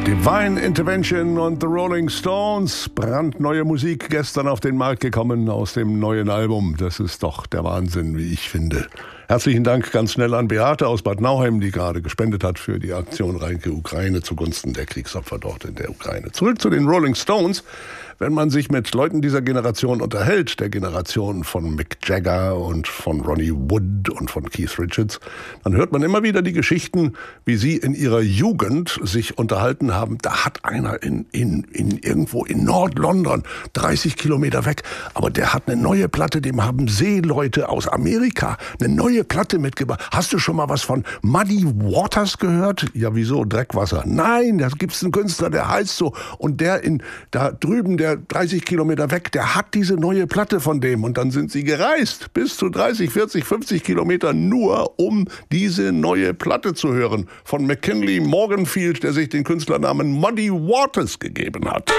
Divine Intervention und The Rolling Stones, brandneue Musik, gestern auf den Markt gekommen aus dem neuen Album. Das ist doch der Wahnsinn, wie ich finde. Herzlichen Dank ganz schnell an Beate aus Bad Nauheim, die gerade gespendet hat für die Aktion Reinke Ukraine zugunsten der Kriegsopfer dort in der Ukraine. Zurück zu den Rolling Stones. Wenn man sich mit Leuten dieser Generation unterhält, der Generation von Mick Jagger und von Ronnie Wood und von Keith Richards, dann hört man immer wieder die Geschichten, wie sie in ihrer Jugend sich unterhalten haben. Da hat einer irgendwo in Nord-London, 30 Kilometer weg, aber der hat eine neue Platte, dem haben Seeleute aus Amerika eine neue Platte mitgebracht. Hast du schon mal was von Muddy Waters gehört? Ja, wieso? Dreckwasser. Nein, da gibt's einen Künstler, der heißt so. Und der da drüben, der 30 Kilometer weg, der hat diese neue Platte von dem. Und dann sind sie gereist, bis zu 30, 40, 50 Kilometer, nur um diese neue Platte zu hören. Von McKinley Morganfield, der sich den Künstlernamen Muddy Waters gegeben hat.